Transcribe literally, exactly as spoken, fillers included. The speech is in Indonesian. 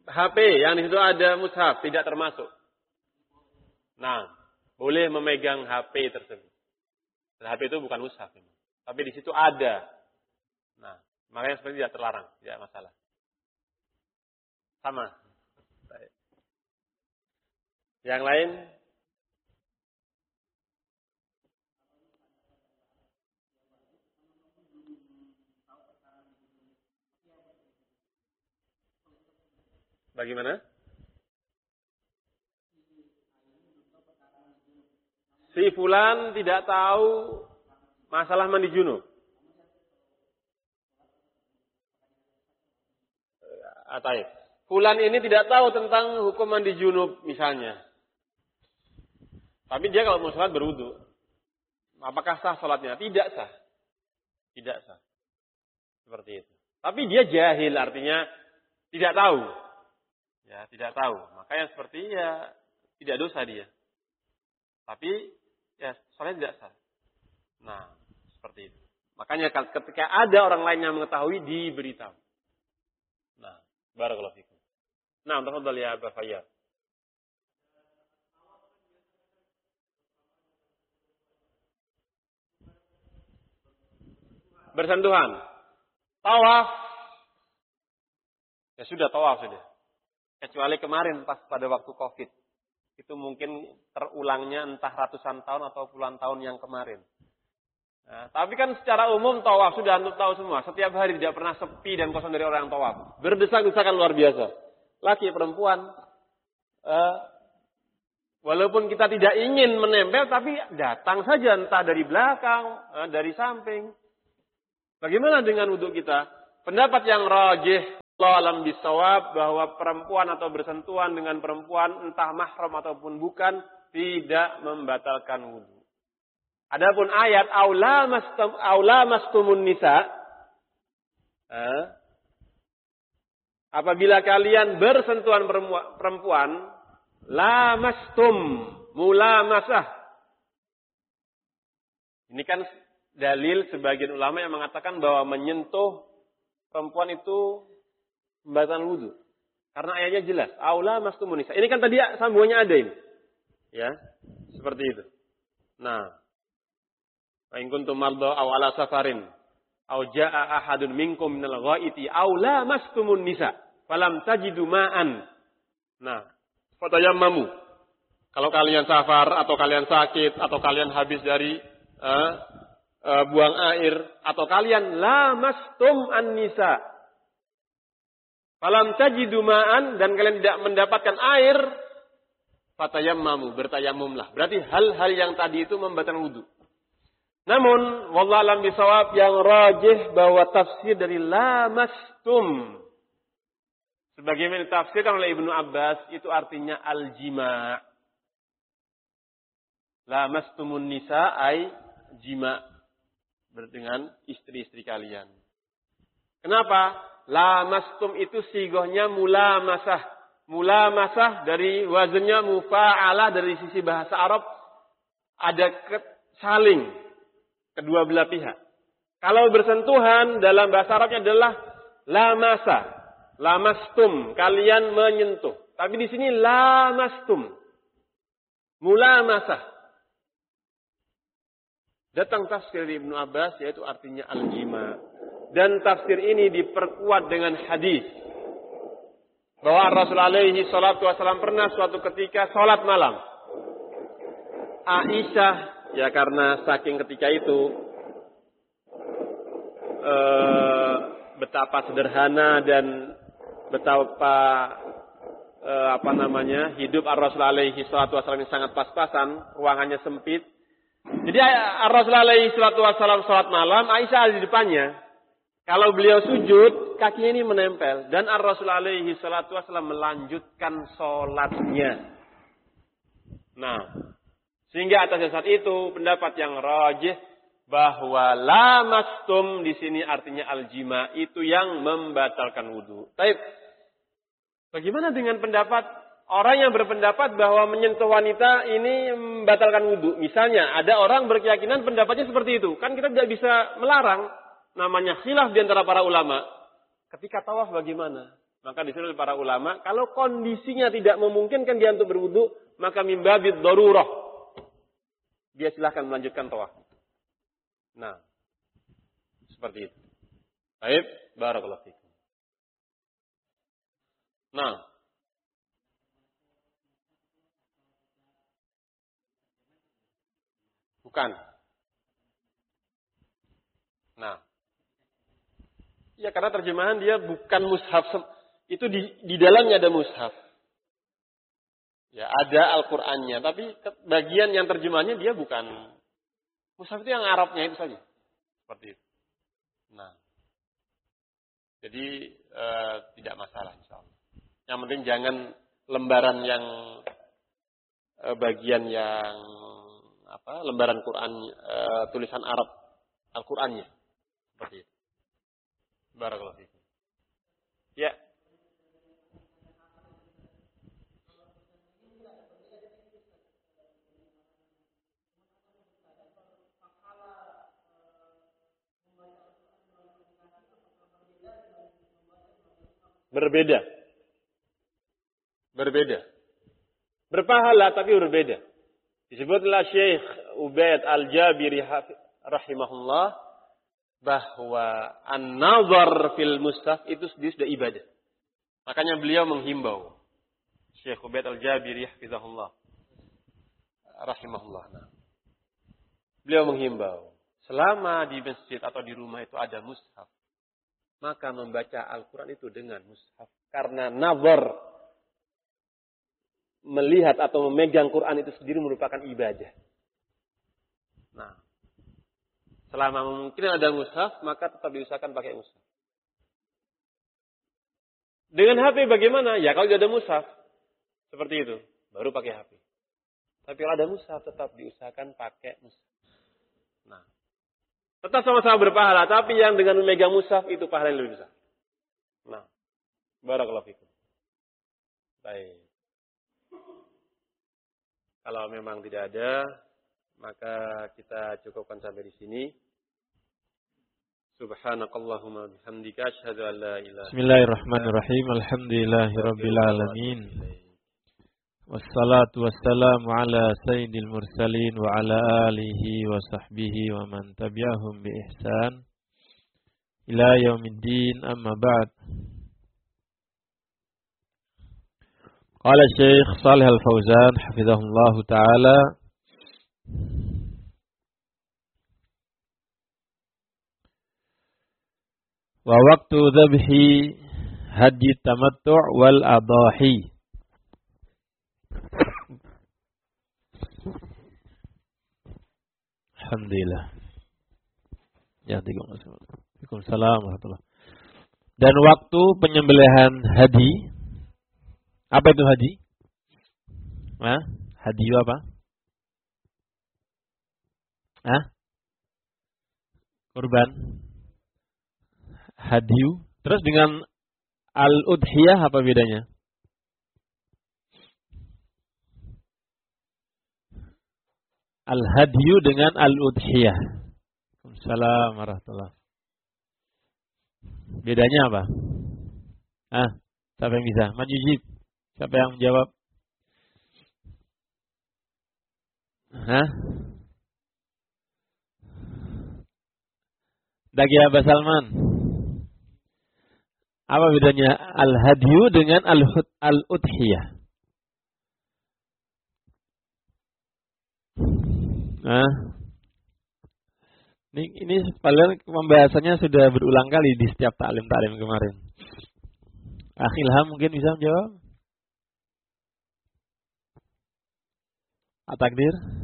H P yang di situ ada mushaf tidak termasuk. Nah, boleh memegang H P tersebut. Dan H P itu bukan mushaf, tapi di situ ada. Nah, makanya seperti tidak terlarang, tidak masalah. Sama. Baik. Yang lain? Bagaimana? Si fulan tidak tahu masalah mandi junub. Ataib. Fulan ini tidak tahu tentang hukum mandi junub misalnya. Tapi dia kalau mau sholat berwudu. Apakah sah sholatnya? Tidak sah. Tidak sah. Seperti itu. Tapi dia jahil, artinya tidak tahu. Ya, tidak tahu. Maka yang seperti ya tidak dosa dia. Tapi ya sholatnya tidak sah. Nah, seperti itu. Makanya ketika ada orang lain yang mengetahui, diberitahu. Nah, barakallahu fikum. Nah, tafadhal ya Aba Fayyad. Bersentuhan. Tawaf. Ya sudah tawaf sudah. Kecuali kemarin pas pada waktu Covid. Itu mungkin terulangnya entah ratusan tahun atau puluhan tahun yang kemarin. Nah, tapi kan secara umum tawaf sudah antum tahu semua. Setiap hari tidak pernah sepi dan kosong dari orang yang tawaf. Berdesak-desakan luar biasa. Laki perempuan. Uh, walaupun kita tidak ingin menempel, tapi datang saja entah dari belakang, uh, dari samping. Bagaimana dengan wudhu kita? Pendapat yang rajih, Allah alam bisawab, bahwa perempuan atau bersentuhan dengan perempuan, entah mahram ataupun bukan, tidak membatalkan wudhu. Adapun ayat aula mastum aula mastumun nisa, eh, apabila kalian bersentuhan perempuan, la mastum mulamasah. Ini kan dalil sebagian ulama yang mengatakan bahwa menyentuh perempuan itu membatalkan wudhu. Karena ayatnya jelas. Aula mastumun nisa. Ini kan tadi sambungannya ada ini. Ya, seperti itu. Nah. Wa in kuntum marda aw ala safarin aw jaa ahadun minkum minal ghaiti aw lamastumun nisa falam tajidu ma'an. Nah, fatayammamu. Kalau kalian safar atau kalian sakit atau kalian habis dari uh, uh, buang air atau kalian lamastum an-nisa falam tajidu ma'an dan kalian tidak mendapatkan air, fatayammamu, bertayamumlah. Berarti hal-hal yang tadi itu membatalkan wudu. Namun, wallahu alam bisawab, yang rajih bahwa tafsir dari lamastum sebagaimana ditafsirkan oleh Ibnu Abbas itu artinya al-jima'. Lamastumun nisa ay jima' dengan istri-istri kalian. Kenapa? Lamastum itu sigohnya mulamasah. Mulamasah dari wazannya mufa'alah, dari sisi bahasa Arab ada saling kedua belah pihak. Kalau bersentuhan dalam bahasa Arabnya adalah lamasa, lamastum, kalian menyentuh. Tapi di sini lamastum, mulamasah. Datang tafsir dari Ibnu Abbas yaitu artinya al-jima. Dan tafsir ini diperkuat dengan hadis bahwa Rasulullah alaihi salatu wasallam pernah suatu ketika sholat malam. Aisyah, ya karena saking ketika itu e, betapa sederhana dan betapa e, apa namanya hidup Ar-Rasul alaihi salatu wasallam yang sangat pas-pasan, ruangannya sempit. Jadi Ar-Rasul alaihi salatu wasallam salat malam, Aisyah ada di depannya. Kalau beliau sujud, kakinya ini menempel dan Ar-Rasul alaihi salatu wasallam melanjutkan salatnya. Nah, sehingga atas dasar itu pendapat yang rajih bahwa lamastum di sini artinya al-jima, itu yang membatalkan wudu. Baik. Bagaimana dengan pendapat orang yang berpendapat bahwa menyentuh wanita ini membatalkan wudu? Misalnya ada orang berkeyakinan pendapatnya seperti itu. Kan kita tidak bisa melarang, namanya khilaf di antara para ulama. Ketika tawaf bagaimana? Maka disuruh oleh para ulama, kalau kondisinya tidak memungkinkan dia untuk berwudu, maka mimbabid darurah. Dia silahkan melanjutkan tawaf. Nah, seperti itu. Baik, barakallahu fikum. Nah, bukan. Nah, ya karena terjemahan dia bukan mushaf. Itu di, di dalamnya ada mushaf. Ya, ada Al-Qur'annya. Tapi bagian yang terjemahannya dia bukan. Mushaf itu yang Arabnya itu saja. Seperti itu. Nah. Jadi e, tidak masalah insyaallah. Yang penting jangan lembaran yang e, bagian yang apa? Lembaran Quran e, tulisan Arab Al-Qur'annya. Seperti itu. Barakallahu fiikum. Ya. Berbeda. Berbeda. Berpahala tapi berbeda. Disebutlah Syekh Ubaid Al-Jabiri rahimahullah bahwa an-nazar fil mushaf itu sendiri sudah ibadah. Makanya beliau menghimbau. Syekh Ubaid Al-Jabiri hafizahullah rahimahullah. Nah. Beliau menghimbau, selama di masjid atau di rumah itu ada mushaf, maka membaca Al-Quran itu dengan mushaf. Karena nazar, melihat atau memegang Quran itu sendiri merupakan ibadah. Nah, selama mungkin ada mushaf, maka tetap diusahakan pakai mushaf. Dengan H P bagaimana? Ya kalau tidak ada mushaf, seperti itu, baru pakai H P. Tapi kalau ada mushaf, tetap diusahakan pakai mushaf. Nah, tetap sama-sama berpahala, tapi yang dengan memegang mushaf itu pahala yang lebih besar. Nah, barakallahu fikum. Baik. Kalau memang tidak ada, maka kita cukupkan sampai di sini. Subhanakallahumma bihamdika asyhadu an la ilaha illa anta. Bismillahirrahmanirrahim. Alhamdulillahirabbil alamin. Wassalatu wassalamu ala sayyidil mursalin wa ala alihi wa sahbihi wa man tabi'ahum bi ihsan ila yaumiddin, amma ba'd. Qala Syekh Shalih Al-Fauzan hafizahullah ta'ala, wa waktu dzabhi hadyi tamattu' wal adahi. Alhamdulillah. Ya, Waalaikumsalam warahmatullahi. Dan waktu penyembelihan hadi. Apa itu hadi? Hah? Hadi apa? Hah? Kurban. Hadiu. Terus dengan al-udhiyah apa bedanya? Al-hadiyu dengan al-udhiyah. Assalamualaikum warahmatullahi. Bedanya apa? Ah, siapa yang bisa? Maju jib. Siapa yang menjawab? Hah? Dagi Abah Salman. Apa bedanya al-hadiyu dengan al-udhiyah? Nah, ini, ini padahal pembahasannya sudah berulang kali di setiap taklim-taklim kemarin. Akhilham mungkin bisa menjawab? At-takdir?